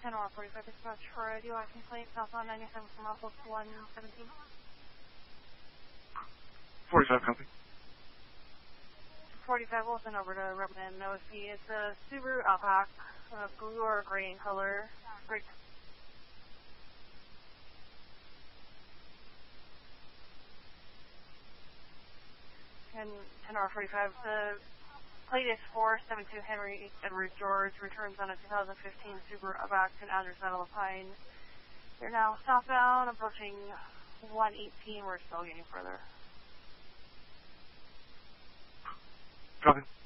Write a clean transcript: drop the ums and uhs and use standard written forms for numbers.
10-45 dispatch for a DUI complaint, southbound 97 from Southwest 117. 45 copy. 45 Wilson over to Repton OSP. It's a Subaru Outback, blue or gray in color. Great. And 10-45, the plate is 472 Henry Edward George, returns on a 2015 Subaru Outback and address out of the Pine. They're now southbound, approaching 118. We're still getting further. Copy.